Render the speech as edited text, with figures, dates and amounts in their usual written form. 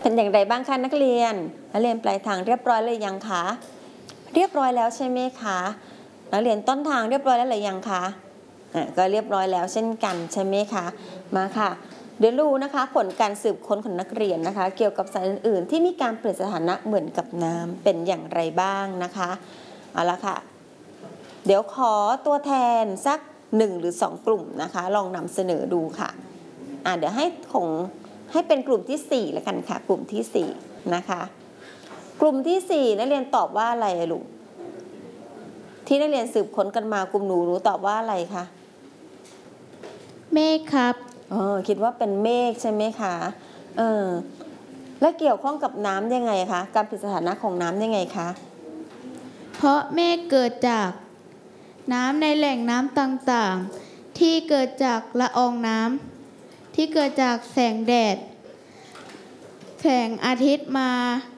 เป็นอย่างไรบ้างคะนักเรียนปลายทางเรียบร้อยเลยยังคะเรียบร้อยแล้วใช่ไหมคะนักเรียนต้นทางเรียบร้อยแล้วหรือยังคะก็เรียบร้อยแล้วเช่นกันใช่ไหมคะมาค่ะเดี๋ยวดูนะคะผลการสืบค้นของนักเรียนนะคะเกี่ยวกับสารอื่นๆที่มีการเปลี่ยนสถานะเหมือนกับน้ำเป็นอย่างไรบ้างนะคะเอาละค่ะเดี๋ยวขอตัวแทนสัก1 หรือ 2 กลุ่มนะคะลองนำเสนอดูค่ะเดี๋ยวให้เป็นกลุ่มที่4แล้วกันค่ะกลุ่มที่4นะคะกลุ่มที่4นักเรียนตอบว่าอะไรลูกที่นักเรียนสืบค้นกันมากลุ่มหนูรู้ตอบว่าอะไรคะเมฆครับคิดว่าเป็นเมฆใช่ไหมคะและเกี่ยวข้องกับน้ำยังไงคะการเปลี่ยนสถานะของน้ำยังไงคะเพราะเมฆเกิดจากน้ำในแหล่งน้ำต่างๆที่เกิดจากละอองน้ำที่เกิดจากแสงแดดแสงอาทิตย์มา